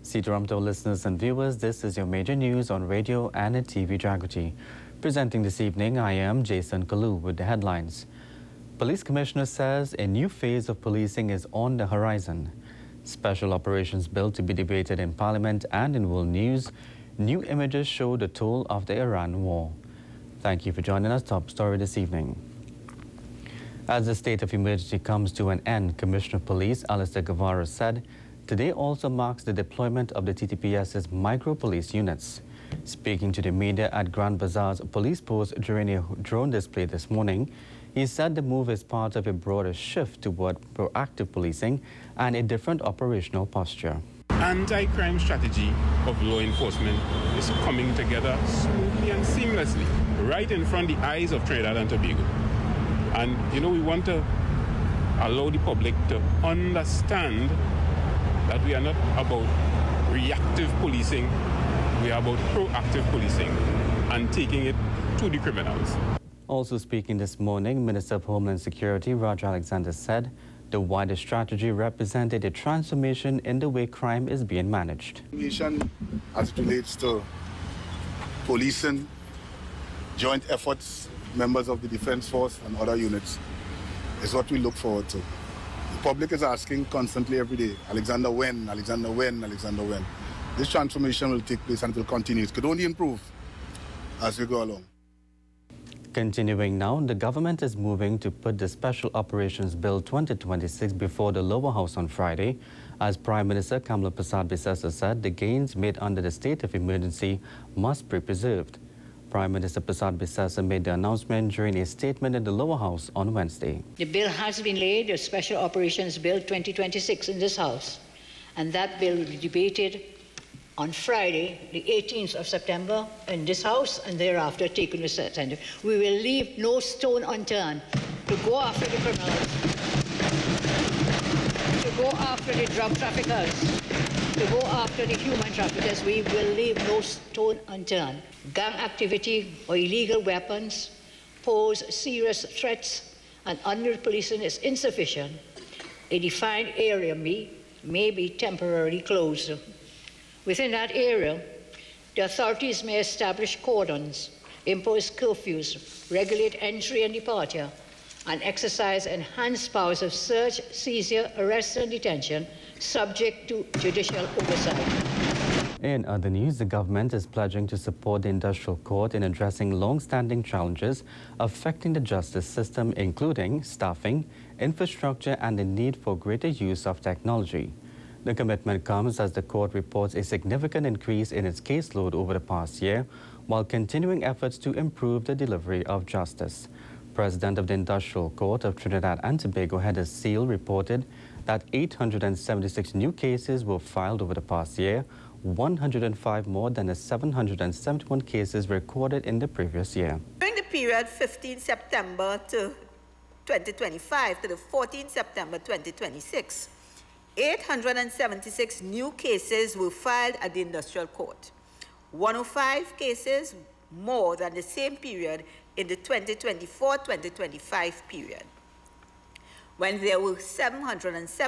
Sitaram to our listeners and viewers, this is your major news on radio and at TV Jagriti. Presenting this evening, I am Jason Kalu with the headlines. Police Commissioner says a new phase of policing is on the horizon. Special Operations Bill to be debated in Parliament and in World News. New images show the toll of the Iran war. Thank you for joining us. Top story this evening. As the state of emergency comes to an end, Commissioner of Police Alistair Guevara said today also marks the deployment of the TTPS's micro-police units. Speaking to the media at Grand Bazaar's police post during a drone display this morning, he said the move is part of a broader shift toward proactive policing and a different operational posture. Anti-crime strategy of law enforcement is coming together smoothly and seamlessly right in front of the eyes of Trinidad and Tobago. And, we want to allow the public to understand that we are not about reactive policing, we are about proactive policing and taking it to the criminals. Also speaking this morning, Minister of Homeland Security Roger Alexander said the wider strategy represented a transformation in the way crime is being managed. As it relates to policing, joint efforts, members of the Defense Force and other units is what we look forward to. The public is asking constantly every day, Alexander when, Alexander when, Alexander when. This transformation will take place and it will continue. It could only improve as we go along. Continuing now, the government is moving to put the Special Operations Bill 2026 before the lower house on Friday. As Prime Minister Kamla Persad-Bissessar said, the gains made under the state of emergency must be preserved. Prime Minister Persad-Bissessar made the announcement during a statement in the lower house on Wednesday. The bill has been laid, the Special Operations Bill 2026 in this house, and that bill will be debated on Friday, the 18th of September in this house and thereafter taken to the Senate. We will leave no stone unturned to go after the criminals, to go after the drug traffickers, to go after the human traffickers. We will leave no stone unturned. Gang activity or illegal weapons pose serious threats and under-policing is insufficient. A defined area may be temporarily closed. Within that area, the authorities may establish cordons, impose curfews, regulate entry and departure, and exercise enhanced powers of search, seizure, arrest, and detention, subject to judicial oversight. In other news, the government is pledging to support the Industrial Court in addressing long-standing challenges affecting the justice system, including staffing, infrastructure, and the need for greater use of technology. The commitment comes as the court reports a significant increase in its caseload over the past year, while continuing efforts to improve the delivery of justice. President of the Industrial Court of Trinidad and Tobago, Heather Seal, reported that 876 new cases were filed over the past year, 105 more than the 771 cases recorded in the previous year. During the period 15 September to 2025 to the 14 September 2026, 876 new cases were filed at the Industrial Court, 105 cases more than the same period in the 2024-2025 period, when there were 771